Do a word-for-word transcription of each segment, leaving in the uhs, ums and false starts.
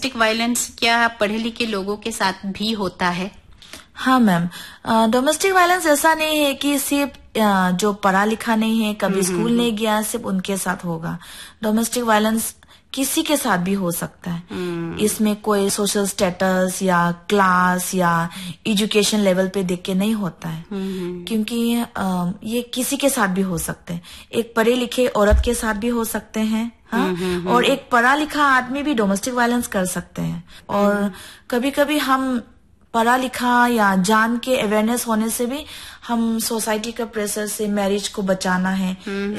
Domestic violence क्या पढ़े लिखे लोगों के साथ भी होता है? हाँ मैम, डोमेस्टिक वायलेंस ऐसा नहीं है कि सिर्फ जो पढ़ा लिखा नहीं है, कभी स्कूल नहीं गया, सिर्फ उनके साथ होगा। डोमेस्टिक वायलेंस किसी के साथ भी हो सकता है। इसमें कोई सोशल स्टेटस या क्लास या एजुकेशन लेवल पे देख के नहीं होता है, क्योंकि ये किसी के साथ भी हो सकते हैं। एक पढ़े लिखे औरत के साथ भी हो सकते हैं, हाँ, और एक पढ़ा लिखा आदमी भी डोमेस्टिक वायलेंस कर सकते हैं। और कभी कभी हम पढ़ा लिखा या जान के अवेयरनेस होने से भी हम सोसाइटी का प्रेशर से मैरिज को बचाना है,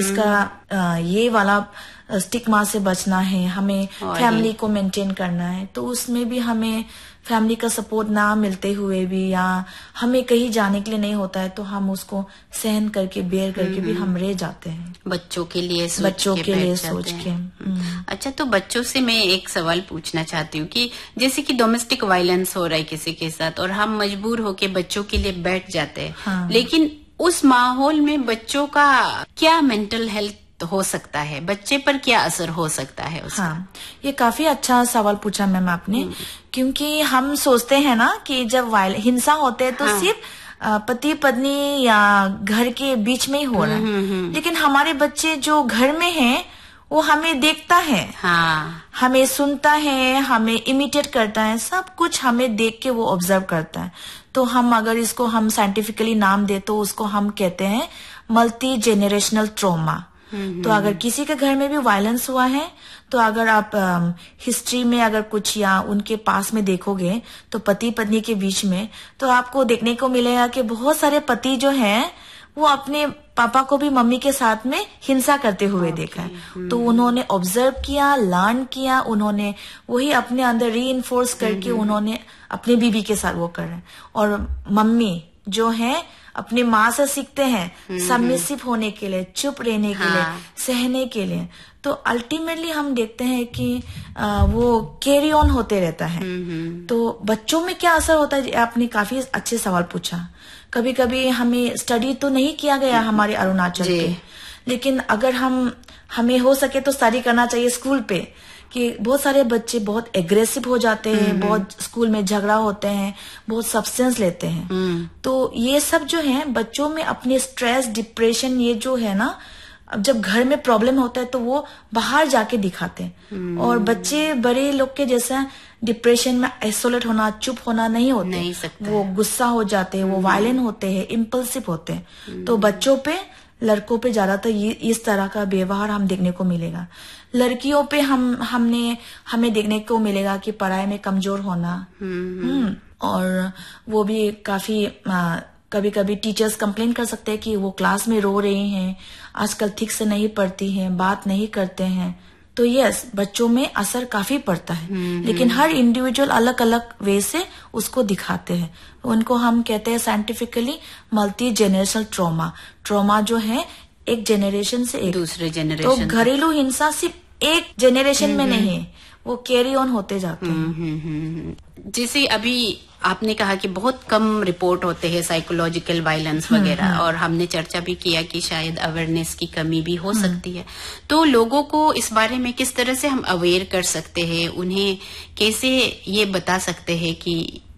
इसका ये वाला स्टिग्मा से बचना है, हमें फैमिली को मेंटेन करना है, तो उसमें भी हमें फैमिली का सपोर्ट ना मिलते हुए भी या हमें कहीं जाने के लिए नहीं होता है तो हम उसको सहन करके बेयर करके भी हम रह जाते हैं, बच्चों के लिए सोच बच्चों के, के लिए सोच के। अच्छा, तो बच्चों से मैं एक सवाल पूछना चाहती हूँ कि जैसे कि डोमेस्टिक वायलेंस हो रहा है किसी के साथ और हम मजबूर होके बच्चों के लिए बैठ जाते हैं, हाँ। लेकिन उस माहौल में बच्चों का क्या मेंटल हेल्थ हो सकता है, बच्चे पर क्या असर हो सकता है उसका? हाँ, ये काफी अच्छा सवाल पूछा मैम आपने, क्योंकि हम सोचते हैं ना कि जब वायल हिंसा होते है तो हाँ। सिर्फ पति पत्नी या घर के बीच में ही हो रहा है, लेकिन हमारे बच्चे जो घर में हैं वो हमें देखता है, हाँ। हमें सुनता है, हमें इमिटेट करता है, सब कुछ हमें देख के वो ऑब्जर्व करता है। तो हम अगर इसको हम साइंटिफिकली नाम दे तो उसको हम कहते हैं मल्टी जेनरेशनल ट्रॉमा। तो अगर किसी के घर में भी वायलेंस हुआ है तो अगर आप हिस्ट्री में अगर कुछ या उनके पास में देखोगे तो पति पत्नी के बीच में, तो आपको देखने को मिलेगा कि बहुत सारे पति जो हैं वो अपने पापा को भी मम्मी के साथ में हिंसा करते हुए okay. देखा है। तो उन्होंने ऑब्जर्व किया, लर्न किया, उन्होंने वही अपने अंदर री-इन्फोर्स करके उन्होंने अपनी बीवी के साथ वो कर रहे हैं। और मम्मी जो है अपनी माँ से सीखते हैं सबमिसिव होने के लिए, चुप रहने के हाँ। लिए, सहने के लिए। तो अल्टीमेटली हम देखते हैं कि आ, वो कैरी ऑन होते रहता है। तो बच्चों में क्या असर होता है, आपने काफी अच्छे सवाल पूछा। कभी कभी हमें स्टडी तो नहीं किया गया हमारे अरुणाचल पे, लेकिन अगर हम हमें हो सके तो स्टडी करना चाहिए स्कूल पे, कि बहुत सारे बच्चे बहुत एग्रेसिव हो जाते हैं, बहुत स्कूल में झगड़ा होते हैं, बहुत सब्सटेंस लेते हैं। तो ये सब जो है बच्चों में अपने स्ट्रेस, डिप्रेशन, ये जो है ना, अब जब घर में प्रॉब्लम होता है तो वो बाहर जाके दिखाते हैं। और बच्चे बड़े लोग के जैसा डिप्रेशन में आइसोलेट होना, चुप होना नहीं होते, नहीं वो गुस्सा हो जाते हैं, वो वायलेंट होते हैं, इम्पल्सिव होते हैं। तो बच्चों पे, लड़कों पे ज्यादातर ये इस तरह का व्यवहार हम देखने को मिलेगा। लड़कियों पे हम हमने हमें देखने को मिलेगा कि पढ़ाई में कमजोर होना, हम्म और वो भी काफी आ, कभी कभी टीचर्स कंप्लेन कर सकते हैं कि वो क्लास में रो रही हैं, आजकल ठीक से नहीं पढ़ती हैं, बात नहीं करते हैं। तो यस, बच्चों में असर काफी पड़ता है, लेकिन हर इंडिविजुअल अलग अलग वे से उसको दिखाते हैं। उनको हम कहते हैं scientifically multi generational trauma. Trauma जो है एक जेनरेशन से एक दूसरे जेनरेशन, तो घरेलू हिंसा सिर्फ एक जेनरेशन में नहीं, वो कैरी ऑन होते जाते हैं। जैसे अभी आपने कहा कि बहुत कम रिपोर्ट होते हैं साइकोलॉजिकल वायलेंस वगैरह, और हमने चर्चा भी किया कि शायद अवेयरनेस की कमी भी हो सकती है। तो लोगों को इस बारे में किस तरह से हम अवेयर कर सकते हैं, उन्हें कैसे ये बता सकते हैं कि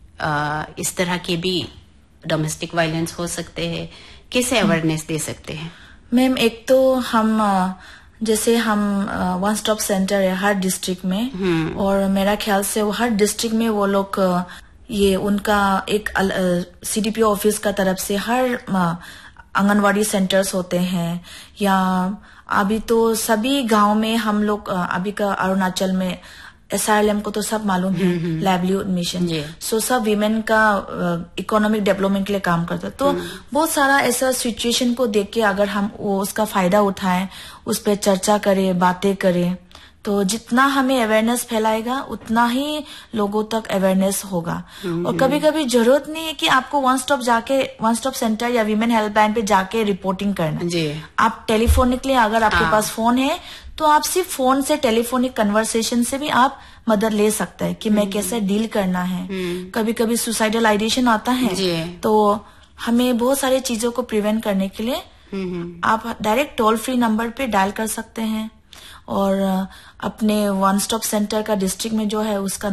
आ, इस तरह के भी डोमेस्टिक वायलेंस हो सकते हैं, कैसे अवेयरनेस दे सकते हैं? मैम, एक तो हम जैसे हम वन स्टॉप सेंटर है हर डिस्ट्रिक्ट में, और मेरा ख्याल से वो हर डिस्ट्रिक्ट में वो लोग ये उनका एक सीडीपीओ ऑफिस का तरफ से हर आंगनवाड़ी सेंटर्स होते हैं, या अभी तो सभी गांव में हम लोग, अभी का अरुणाचल में एसआरएलएम को तो सब मालूम है, लाइवलीहुड मिशन, सो सब वीमेन का इकोनॉमिक डेवलपमेंट के लिए काम करता है। तो बहुत सारा ऐसा सिचुएशन को देख के अगर हम वो उसका फायदा उठाएं, उस पर चर्चा करें, बातें करें, तो जितना हमें अवेयरनेस फैलाएगा उतना ही लोगों तक अवेयरनेस होगा। और कभी कभी जरूरत नहीं है कि आपको वन स्टॉप जाके वन स्टॉप सेंटर या वीमेन हेल्पलाइन पे जाके रिपोर्टिंग करना जी। आप टेलीफोनिकली अगर आपके पास फोन है तो आप सिर्फ फोन से, टेलीफोनिक कन्वर्सेशन से भी आप मदद ले सकते हैं कि मैं कैसे डील करना है। कभी कभी सुसाइडल आइडिएशन आता है, तो हमें बहुत सारी चीजों को प्रिवेंट करने के लिए आप डायरेक्ट टोल फ्री नंबर पे डायल कर सकते हैं, और अपने वन स्टॉप सेंटर का डिस्ट्रिक्ट में जो है उसका